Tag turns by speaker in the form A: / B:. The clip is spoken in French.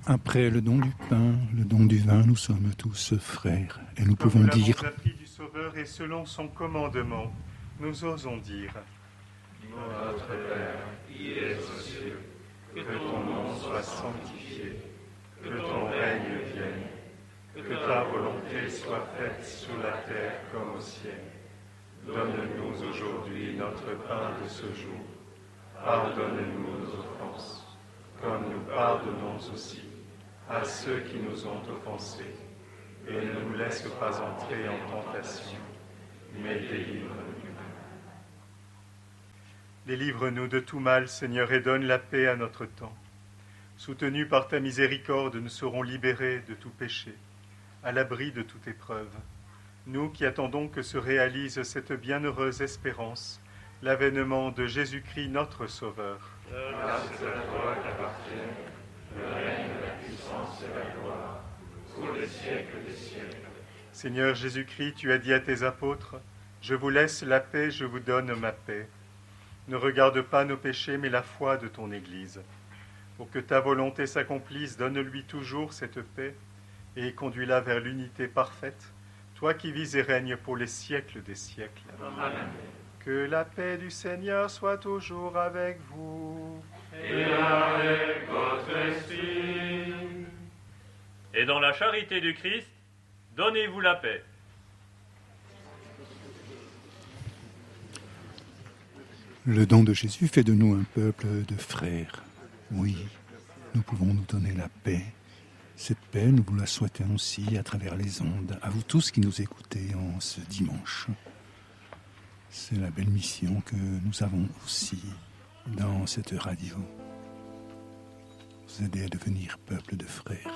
A: Après le don du pain, le don du vin, nous sommes tous frères. Et nous pouvons dire...
B: Comme nous l'avons appris du Sauveur et selon son commandement, nous osons dire... Notre Père, qui es aux cieux, que ton nom soit sanctifié, que ton règne vienne, que ta volonté soit faite sur la terre comme au ciel. Donne-nous aujourd'hui notre pain de ce jour. Pardonne-nous nos offenses, comme nous pardonnons aussi à ceux qui nous ont offensés. Et ne nous laisse pas entrer en tentation, mais délivre-nous du mal. Délivre-nous de tout mal, Seigneur, et donne la paix à notre temps. Soutenus par ta miséricorde, nous serons libérés de tout péché, à l'abri de toute épreuve. Nous qui attendons que se réalise cette bienheureuse espérance, l'avènement de Jésus-Christ notre Sauveur.
C: Car c'est à toi qu'appartiennent le règne, la puissance et la gloire, pour les siècles des siècles.
B: Seigneur Jésus-Christ, tu as dit à tes apôtres, « Je vous laisse la paix, je vous donne ma paix. » Ne regarde pas nos péchés, mais la foi de ton Église. Pour que ta volonté s'accomplisse, donne-lui toujours cette paix et conduis-la vers l'unité parfaite, toi qui vis et règnes pour les siècles des siècles.
C: Amen.
B: Que la paix du Seigneur soit toujours avec vous.
C: Et avec votre esprit.
D: Et dans la charité du Christ, donnez-vous la paix.
A: Le don de Jésus fait de nous un peuple de frères. Oui, nous pouvons nous donner la paix. Cette paix, nous vous la souhaitons aussi à travers les ondes, à vous tous qui nous écoutez en ce dimanche. C'est la belle mission que nous avons aussi dans cette radio. Vous aider à devenir peuple de frères.